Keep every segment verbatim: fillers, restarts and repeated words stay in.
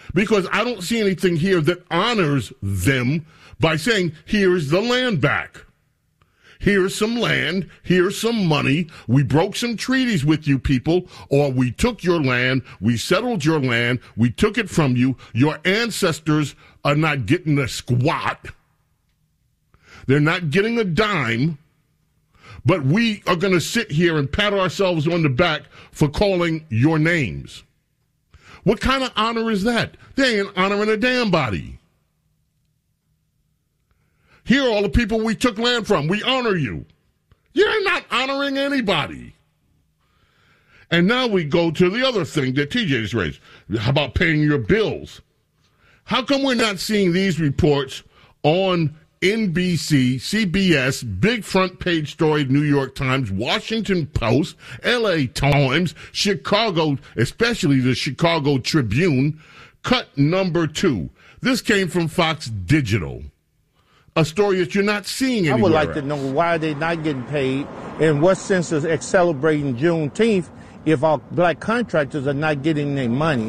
Because I don't see anything here that honors them by saying, here's the land back. Here's some land, here's some money, we broke some treaties with you people, or we took your land, we settled your land, we took it from you, your ancestors are not getting a squat, they're not getting a dime, but we are going to sit here and pat ourselves on the back for calling your names. What kind of honor is that? They ain't honoring a damn body. Here are all the people we took land from. We honor you. You're not honoring anybody. And now we go to the other thing that T J just raised. How about paying your bills? How come we're not seeing these reports on N B C, C B S, big front page story, New York Times, Washington Post, L A Times, Chicago, especially the Chicago Tribune, cut number two. This came from Fox Digital. A story that you're not seeing anywhere I would like else. to know why they're not getting paid, and what sense is celebrating Juneteenth if our black contractors are not getting their money.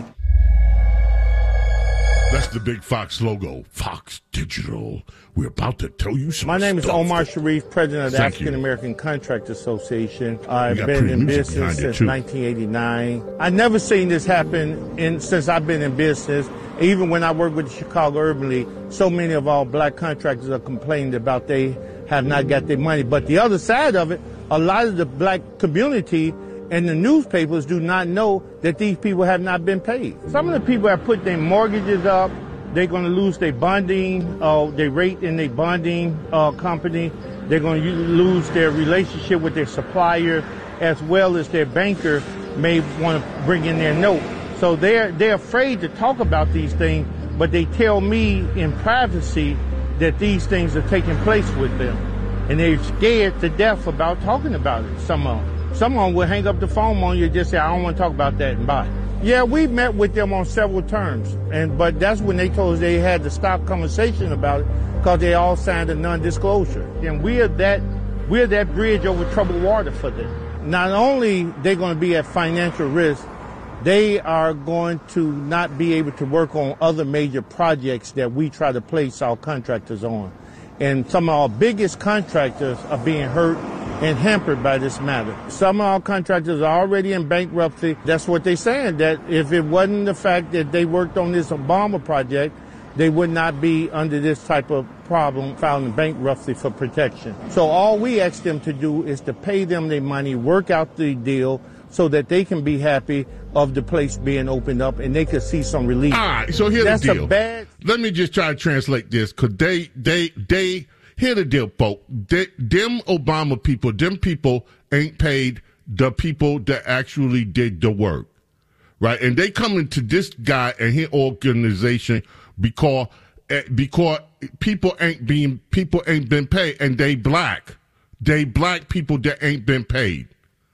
That's the big Fox logo, Fox Digital. We're about to tell you some My name is Omar that... Sharif, president of the Thank African American Contract Association. I've got been in music business since too. nineteen eighty-nine. I've never seen this happen in, since I've been in business. Even when I worked with the Chicago Urban League, so many of our black contractors are complaining about they have not got their money. But the other side of it, a lot of the black community and the newspapers do not know that these people have not been paid. Some of the people have put their mortgages up. They're going to lose their bonding, uh, their rate in their bonding uh, company. They're going to lose their relationship with their supplier, as well as their banker may want to bring in their note. So they're they're afraid to talk about these things, but they tell me in privacy that these things are taking place with them. And they're scared to death about talking about it, some of them. Some of them will hang up the phone on you and just say, I don't want to talk about that, and bye. Yeah, we met with them on several terms, and but that's when they told us they had to stop conversation about it because they all signed a non-disclosure. And we're that we're that bridge over troubled water for them. Not only they're going to be at financial risk, they are going to not be able to work on other major projects that we try to place our contractors on. And some of our biggest contractors are being hurt and hampered by this matter. Some of our contractors are already in bankruptcy. That's what they're saying, that if it wasn't the fact that they worked on this Obama project, they would not be under this type of problem, filing bankruptcy for protection. So all we ask them to do is to pay them their money, work out the deal, so that they can be happy of the place being opened up and they can see some relief. All right, so here's That's the deal. A bad... Let me just try to translate this, because they, they, they, here's the deal, folks. They, them Obama people, them people ain't paid the people that actually did the work, right? And they come into this guy and his organization because, because people ain't being, people ain't been paid, and they black. They black people that ain't been paid.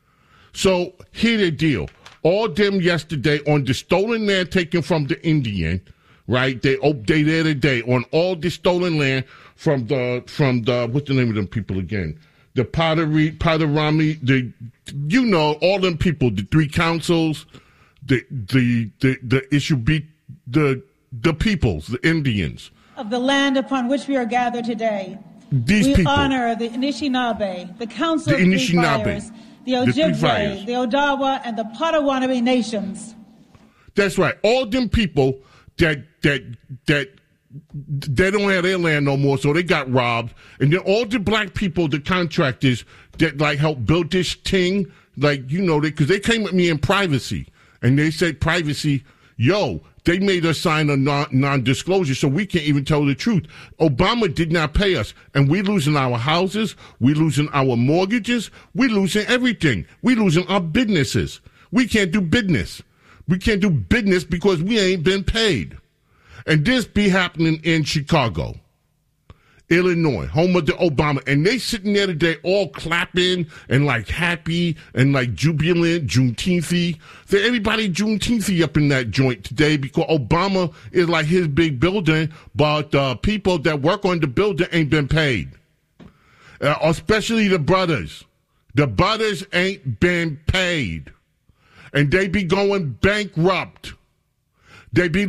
So here the deal. All them yesterday on the stolen land taken from the Indian, right? They oh, they there today on all the stolen land from the from the what's the name of them people again? The Pottery Potterami, the you know all them people, the three councils, the the the the issue be the the peoples, the Indians of the land upon which we are gathered today. These we people honor the Anishinaabe, the Council the of Anishinaabe. Three Fires, the Ojibwe, the Odawa, and the Potawatomi nations. That's right. All them people that that that they don't have their land no more, so they got robbed. And then all the black people, the contractors that like helped build this thing, like you know, because they, they came with me in privacy, and they said privacy, yo. They made us sign a non, non-disclosure, so we can't even tell the truth. Obama did not pay us, and we losing our houses, we losing our mortgages, we losing everything. We losing our businesses. We can't do business. We can't do business because we ain't been paid. And this be happening in Chicago, Illinois, home of the Obama. And they sitting there today all clapping and like happy and like jubilant, Juneteenth-y. So everybody Juneteenth-y up in that joint today because Obama is like his big building, but the people that work on the building ain't been paid. Uh, especially the brothers. The brothers ain't been paid. And they be going bankrupt. They be